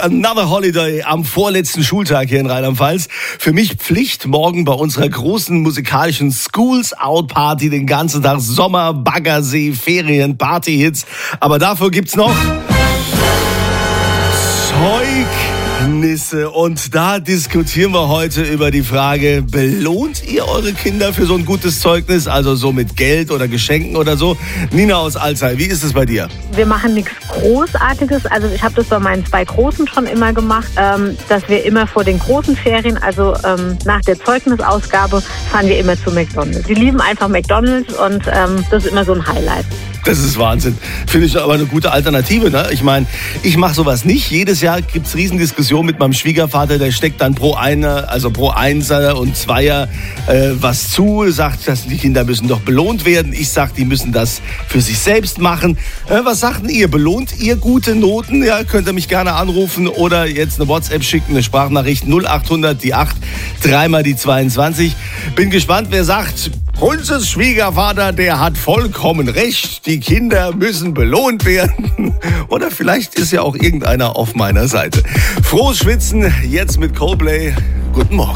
another holiday am vorletzten Schultag hier in Rheinland-Pfalz. Für mich Pflicht morgen bei unserer großen musikalischen Schools Out Party den ganzen Tag Sommer, Baggersee, Ferien, Partyhits. Aber dafür gibt's noch Zeugnisse. Und da diskutieren wir heute über die Frage, belohnt ihr eure Kinder für so ein gutes Zeugnis? Also so mit Geld oder Geschenken oder so. Nina aus Alzey, wie ist es bei dir? Wir machen nichts Großartiges. Also ich habe das bei meinen 2 Großen schon immer gemacht, dass wir immer vor den großen Ferien, also nach der Zeugnisausgabe, fahren wir immer zu McDonald's. Die lieben einfach McDonald's und das ist immer so ein Highlight. Das ist Wahnsinn. Finde ich aber eine gute Alternative. Ne? Ich meine, ich mache sowas nicht. Jedes Jahr gibt es Riesendiskussionen mit meinem Schwiegervater. Der steckt dann pro Einser und Zweier was zu. Sagt, dass die Kinder müssen doch belohnt werden. Ich sage, die müssen das für sich selbst machen. Was sagt denn ihr? Belohnt ihr gute Noten? Ja, könnt ihr mich gerne anrufen oder jetzt eine WhatsApp schicken, eine Sprachnachricht 0800 die 8, 3 die 22. Bin gespannt, wer sagt, unser Schwiegervater, der hat vollkommen recht. Die Kinder müssen belohnt werden. Oder vielleicht ist ja auch irgendeiner auf meiner Seite. Frohes Schwitzen, jetzt mit Coldplay. Guten Morgen.